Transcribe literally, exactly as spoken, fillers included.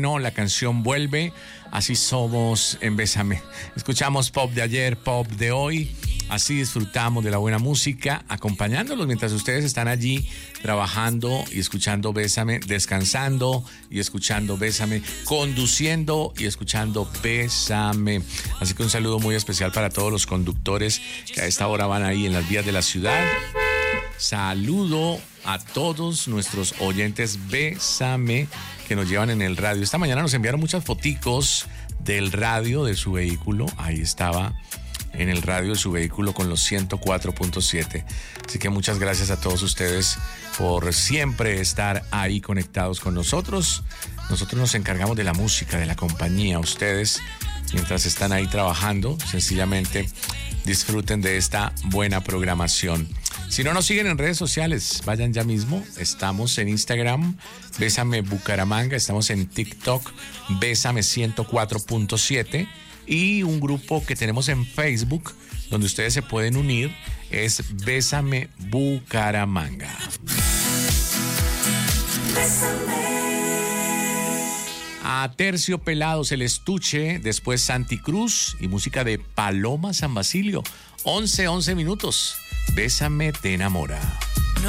no, la canción vuelve. Así somos en Bésame. Escuchamos pop de ayer, pop de hoy. Así disfrutamos de la buena música, acompañándolos mientras ustedes están allí trabajando y escuchando Bésame, descansando y escuchando Bésame, conduciendo y escuchando Bésame. Así que un saludo muy especial para todos los conductores que a esta hora van ahí en las vías de la ciudad. Saludo a todos nuestros oyentes Bésame que nos llevan en el radio. Esta mañana nos enviaron muchas foticos del radio de su vehículo. Ahí estaba en el radio de su vehículo con los ciento cuatro punto siete. Así que muchas gracias a todos ustedes por siempre estar ahí conectados con nosotros. Nosotros nos encargamos de la música, de la compañía. Ustedes, mientras están ahí trabajando, sencillamente disfruten de esta buena programación. Si no nos siguen en redes sociales, vayan ya mismo. Estamos en Instagram, Bésame Bucaramanga. Estamos en TikTok, Bésame ciento cuatro punto siete. Y un grupo que tenemos en Facebook, donde ustedes se pueden unir, es Bésame Bucaramanga. A Terciopelados, El Estuche, después Santi Cruz y música de Paloma San Basilio. once, once minutos. Bésame te enamora.